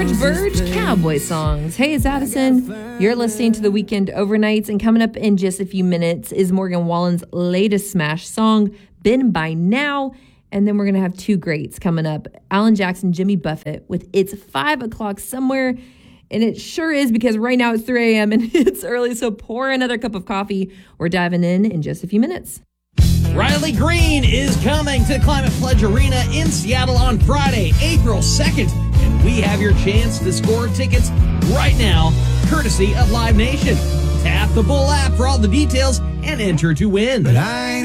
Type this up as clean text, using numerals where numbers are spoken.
George Burge, Cowboy Songs. Hey, it's Addison. You're listening to The Weekend Overnights, and coming up in just a few minutes is Morgan Wallen's latest smash song, Been By Now. And then we're going to have two greats coming up, Alan Jackson, Jimmy Buffett, with It's 5 o'clock somewhere. And it sure is, because right now it's 3 a.m. and it's early, so pour another cup of coffee. We're diving in just a few minutes. Riley Green is coming to Climate Pledge Arena in Seattle on Friday, April 2nd. And we have your chance to score tickets right now, courtesy of Live Nation. Tap the Bull app for all the details and enter to win.